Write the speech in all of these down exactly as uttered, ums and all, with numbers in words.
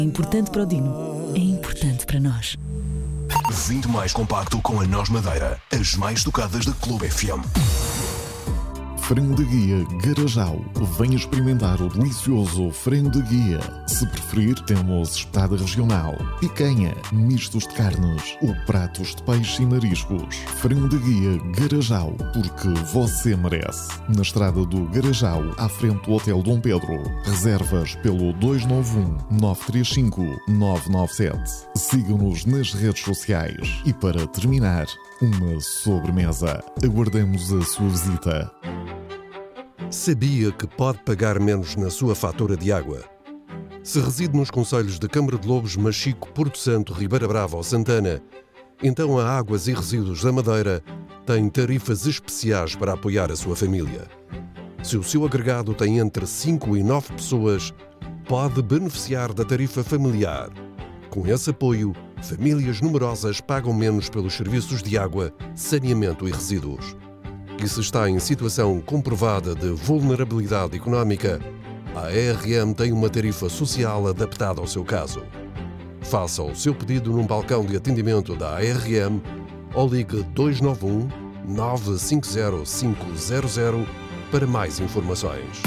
É importante para o Dino. É importante para nós. Vinte mais compacto com a Nós Madeira. As mais tocadas da Clube F M. Frango de guia Garajal. Venha experimentar o delicioso frango de guia. Se preferir, temos espetada regional, picanha, mistos de carnes ou pratos de peixe e mariscos. Frango de guia Garajal, porque você merece. Na estrada do Garajal, à frente do Hotel Dom Pedro. Reservas pelo dois nove um, nove três cinco, nove nove sete. Sigam-nos nas redes sociais. E para terminar, uma sobremesa. Aguardamos a sua visita. Sabia que pode pagar menos na sua fatura de água? Se reside nos concelhos de Câmara de Lobos, Machico, Porto Santo, Ribeira Brava ou Santana, então a Águas e Resíduos da Madeira tem tarifas especiais para apoiar a sua família. Se o seu agregado tem entre cinco e nove pessoas, pode beneficiar da tarifa familiar. Com esse apoio, famílias numerosas pagam menos pelos serviços de água, saneamento e resíduos. E se está em situação comprovada de vulnerabilidade económica, a A R M tem uma tarifa social adaptada ao seu caso. Faça o seu pedido num balcão de atendimento da A R M ou ligue dois nove um, nove cinco zero cinco zero zero para mais informações.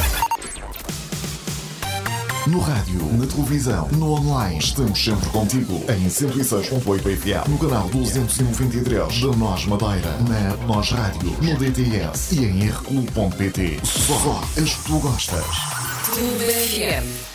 No rádio, na televisão, no online, estamos sempre contigo. Em cento e seis ponto oito F M, no canal duzentos e noventa e três da Nós Madeira, na App Nós Rádio, no D T S e em r clube ponto p t. Só as que tu gostas. Clube F M.